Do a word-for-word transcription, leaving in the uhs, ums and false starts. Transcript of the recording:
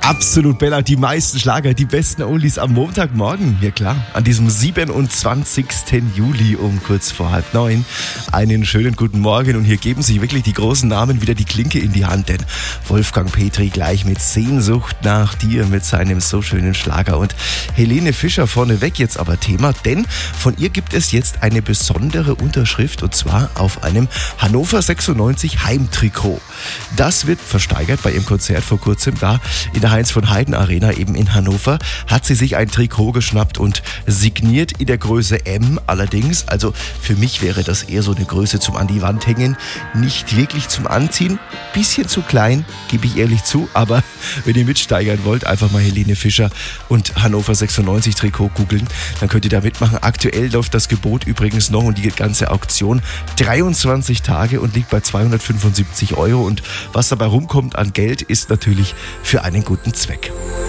Absolut Bella, die meisten Schlager, die besten Oldies am Montagmorgen. Ja klar, an diesem siebenundzwanzigsten Juli um kurz vor halb neun. Einen schönen guten Morgen und hier geben sich wirklich die großen Namen wieder die Klinke in die Hand, denn Wolfgang Petri gleich mit Sehnsucht nach dir mit seinem so schönen Schlager und Helene Fischer vorneweg jetzt aber Thema, denn von ihr gibt es jetzt eine besondere Unterschrift und zwar auf einem Hannover sechsundneunzig Heimtrikot. Das wird versteigert bei ihrem Konzert vor kurzem da in der Heinz von Heiden Arena eben in Hannover, hat sie sich ein Trikot geschnappt und signiert in der Größe M allerdings. Also für mich wäre das eher so eine Größe zum an die Wand hängen, nicht wirklich zum Anziehen. Bisschen zu klein, gebe ich ehrlich zu, aber wenn ihr mitsteigern wollt, einfach mal Helene Fischer und Hannover sechsundneunzig Trikot googeln, dann könnt ihr da mitmachen. Aktuell läuft das Gebot übrigens noch und die ganze Auktion dreiundzwanzig Tage und liegt bei zweihundertfünfundsiebzig Euro und was dabei rumkommt an Geld ist natürlich für einen guten Zweck.